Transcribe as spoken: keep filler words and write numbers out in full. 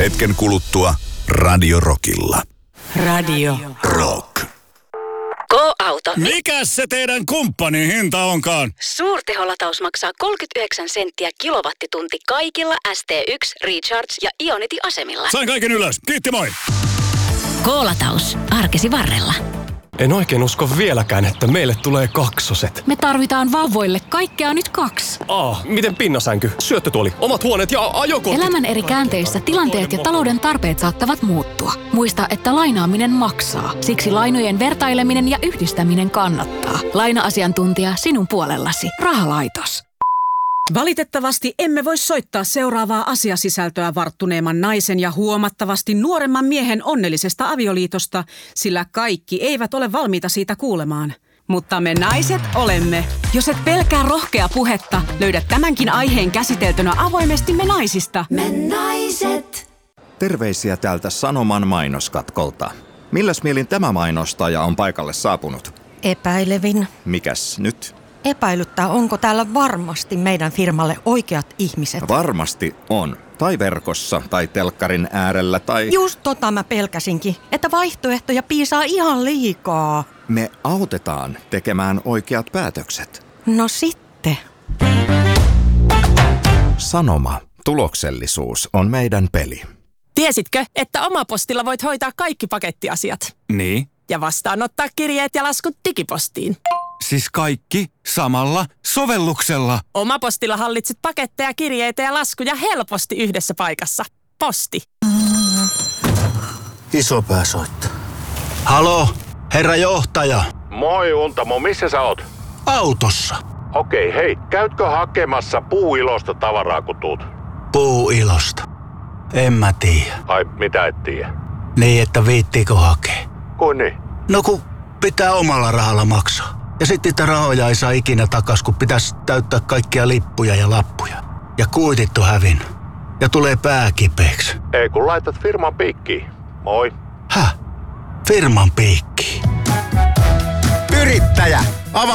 Hetken kuluttua Radio Rockilla. Radio Rock. Go-auto. Mikäs se teidän kumppanin hinta onkaan? Suurteholataus maksaa kolmekymmentäyhdeksän senttiä kilowattitunti kaikilla S T yksi, Recharge ja Ionity-asemilla. Sain kaiken ylös. Kiitti, moi! Go-lataus. Arkesi varrella. En oikein usko vieläkään, että meille tulee kaksoset. Me tarvitaan vauvoille kaikkea nyt kaksi. Ah, miten pinnasänky, syöttötuoli, omat huoneet ja ajokortit? Elämän eri käänteissä tilanteet ja talouden tarpeet saattavat muuttua. Muista, että lainaaminen maksaa. Siksi lainojen vertaileminen ja yhdistäminen kannattaa. Laina-asiantuntija sinun puolellasi. Rahalaitos. Valitettavasti emme voi soittaa seuraavaa asiasisältöä varttuneemman naisen ja huomattavasti nuoremman miehen onnellisesta avioliitosta, sillä kaikki eivät ole valmiita siitä kuulemaan. Mutta me naiset olemme. Jos et pelkää rohkea puhetta, löydät tämänkin aiheen käsiteltynä avoimesti Me naisista. Me naiset. Terveisiä täältä Sanoman mainoskatkolta. Milläs mielin tämä mainostaja on paikalle saapunut? Epäilevin. Mikäs nyt? Epäilyttää, onko täällä varmasti meidän firmalle oikeat ihmiset. Varmasti on. Tai verkossa, tai telkkarin äärellä, tai... Just tota mä pelkäsinkin, että vaihtoehtoja piisaa ihan liikaa. Me autetaan tekemään oikeat päätökset. No sitten. Sanoma. Tuloksellisuus on meidän peli. Tiesitkö, että Omapostilla voit hoitaa kaikki pakettiasiat? Niin? Ja vastaanottaa kirjeet ja laskut digipostiin. Siis kaikki samalla sovelluksella. Omapostilla hallitset paketteja, kirjeitä ja laskuja helposti yhdessä paikassa. Posti. Isopää soittaa. Halo, herra johtaja. Moi Untamo, missä sä oot? Autossa. Okei, hei, käytkö hakemassa puuilosta tavaraa kun tuut? Puuilosta? En mä tiedä. Ai, mitä et tiedä? Niin, että viittiikö hakea? Kuin niin? No kun pitää omalla rahalla maksaa. Ja sitten niitä rahoja ei saa ikinä takas, kun pitäisi täyttää kaikkia lippuja ja lappuja. Ja kuitit on hävinnyt. Ja tulee pää kipeäksi. Ei kun laitat firman piikkiin. Moi. Häh? Firman piikkiin? Yrittäjä! Avaa